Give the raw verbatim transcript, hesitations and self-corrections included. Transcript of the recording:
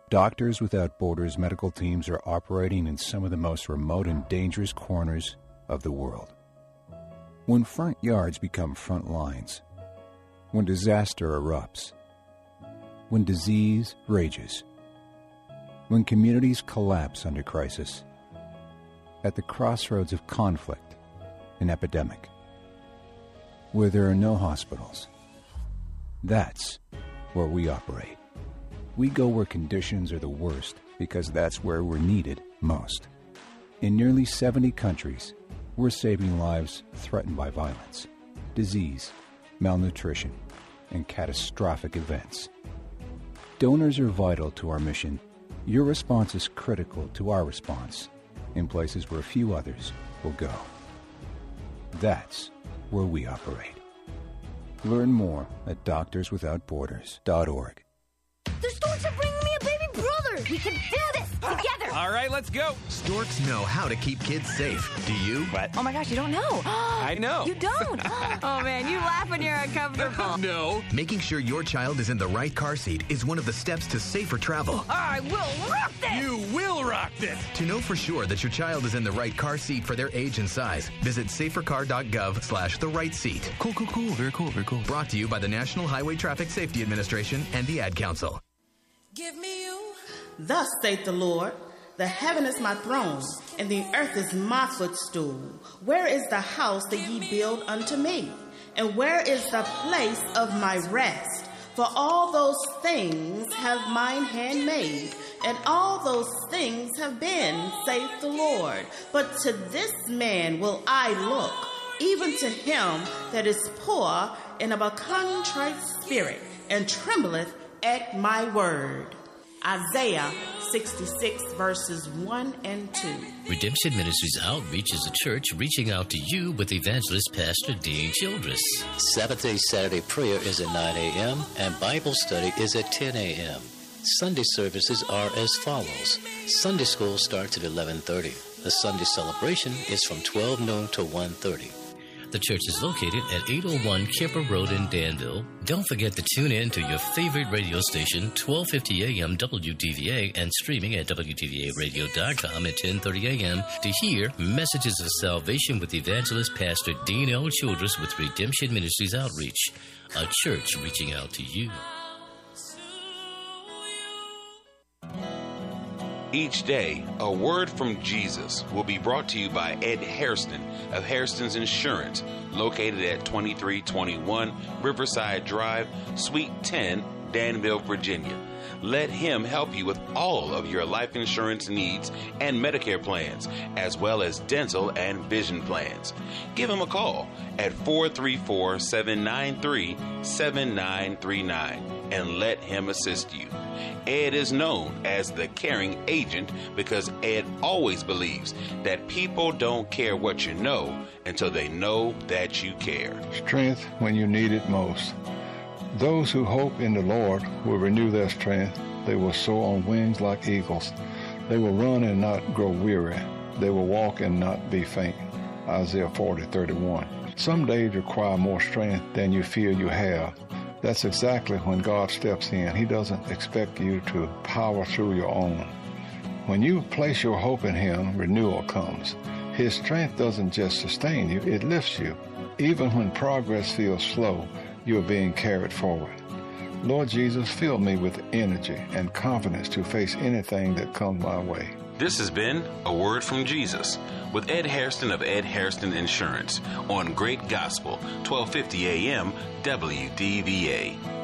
Doctors Without Borders medical teams are operating in some of the most remote and dangerous corners of the world. When front yards become front lines, when disaster erupts, when disease rages, when communities collapse under crisis, at the crossroads of conflict and epidemic, where there are no hospitals, that's where we operate. We go where conditions are the worst because that's where we're needed most. In nearly seventy countries, we're saving lives threatened by violence, disease, malnutrition, and catastrophic events. Donors are vital to our mission. Your response is critical to our response in places where few others will go. That's where we operate. Learn more at doctors without borders dot org. The Storks are bringing me a baby brother! We can do this together! All right, let's go! Storks know how to keep kids safe. Do you? What? Oh my gosh, you don't know! I know! You don't! Oh man, you laugh when you're uncomfortable. No! Making sure your child is in the right car seat is one of the steps to safer travel. I will rock this! You will rock this! To know for sure that your child is in the right car seat for their age and size, visit safercar.gov slash the right seat. Cool, cool, cool. Very cool, very cool. Brought to you by the National Highway Traffic Safety Administration and the Ad Council. Give me you. Thus saith the Lord, the heaven is my throne, and the earth is my footstool. Where is the house that ye build unto me? And where is the place of my rest? For all those things have mine hand made, and all those things have been, saith the Lord. But to this man will I look, even to him that is poor and of a contrite spirit, and trembleth at my word. Isaiah sixty-six, verses one and two. Redemption Ministries Outreach is a church reaching out to you with evangelist Pastor Dean Childress. Sabbath-day Saturday prayer is at nine a.m. and Bible study is at ten a.m. Sunday services are as follows. Sunday school starts at eleven thirty. The Sunday celebration is from twelve noon to one thirty. The church is located at eight oh one Kemper Road in Danville. Don't forget to tune in to your favorite radio station, twelve fifty a.m. W D V A, and streaming at W D V A radio dot com at ten thirty a.m. to hear Messages of Salvation with evangelist Pastor Dean L. Childress with Redemption Ministries Outreach, a church reaching out to you. Each day, a word from Jesus will be brought to you by Ed Hairston of Hairston's Insurance, located at twenty-three twenty-one Riverside Drive, Suite ten, Danville, Virginia. Let him help you with all of your life insurance needs and Medicare plans, as well as dental and vision plans. Give him a call at four three four, seven nine three, seven nine three nine and let him assist you. Ed is known as the caring agent because Ed always believes that people don't care what you know until they know that you care. Strength when you need it most. Those who hope in the Lord will renew their strength. They will soar on wings like eagles. They will run and not grow weary. They will walk and not be faint. Isaiah forty, thirty-one. Some days require more strength than you feel you have. That's exactly when God steps in. He doesn't expect you to power through your own. When you place your hope in Him, renewal comes. His strength doesn't just sustain you, it lifts you. Even when progress feels slow, you are being carried forward. Lord Jesus, fill me with energy and confidence to face anything that comes my way. This has been A Word from Jesus with Ed Hairston of Ed Hairston Insurance on Great Gospel, twelve fifty a.m. W D V A.